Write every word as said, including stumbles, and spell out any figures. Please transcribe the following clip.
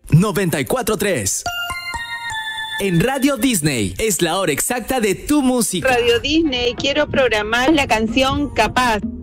noventa y cuatro tres. En Radio Disney es la hora exacta de tu música. Radio Disney, quiero programar la canción Capaz.